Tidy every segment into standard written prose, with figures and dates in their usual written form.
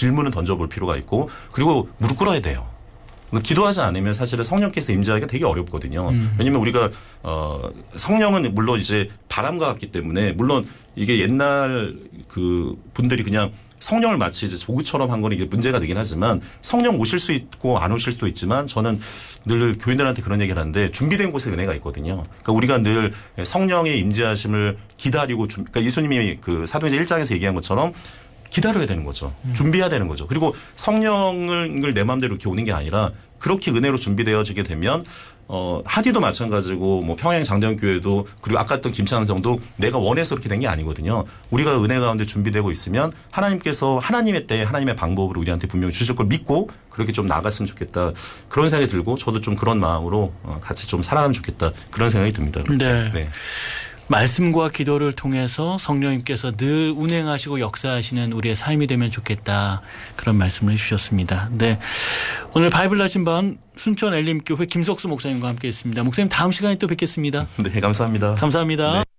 질문을 던져볼 필요가 있고 그리고 무릎 꿇어야 돼요. 기도하지 않으면 사실은 성령께서 임재하기가 되게 어렵거든요. 왜냐하면 우리가 성령은 물론 이제 바람과 같기 때문에 물론 이게 옛날 그 분들이 그냥 성령을 마치 이제 조구처럼 한 거는 이게 문제가 되긴 하지만 성령 오실 수 있고 안 오실 수도 있지만 저는 늘 교인들한테 그런 얘기를 하는데 준비된 곳에 은혜가 있거든요. 그러니까 우리가 늘 성령의 임재하심을 기다리고 그러니까 예수님이 그 사도행전 1장에서 얘기한 것처럼 기다려야 되는 거죠. 준비해야 되는 거죠. 그리고 성령을 내 마음대로 이렇게 오는 게 아니라 그렇게 은혜로 준비되어지게 되면 하디도 마찬가지고 뭐 평양 장대원교회도 그리고 아까 했던 김찬성도 내가 원해서 그렇게 된 게 아니거든요. 우리가 은혜 가운데 준비되고 있으면 하나님께서 하나님의 때에 하나님의 방법으로 우리한테 분명히 주실 걸 믿고 그렇게 좀 나갔으면 좋겠다. 그런 생각이 들고 저도 좀 그런 마음으로 같이 좀 살아가면 좋겠다. 그런 생각이 듭니다. 네. 네. 말씀과 기도를 통해서 성령님께서 늘 운행하시고 역사하시는 우리의 삶이 되면 좋겠다. 그런 말씀을 해주셨습니다. 네, 오늘 바이블 나침반 순천 엘림교회 김석수 목사님과 함께했습니다. 목사님 다음 시간에 또 뵙겠습니다. 네, 감사합니다. 감사합니다. 네.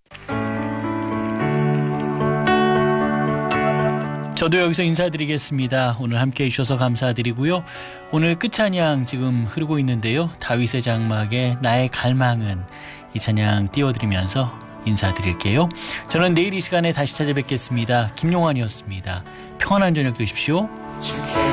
저도 여기서 인사드리겠습니다. 오늘 함께해 주셔서 감사드리고요. 오늘 끝찬양 지금 흐르고 있는데요. 다윗의 장막에 나의 갈망은 이 찬양 띄워드리면서 인사드릴게요. 저는 내일 이 시간에 다시 찾아뵙겠습니다. 김용환이었습니다. 평안한 저녁 되십시오.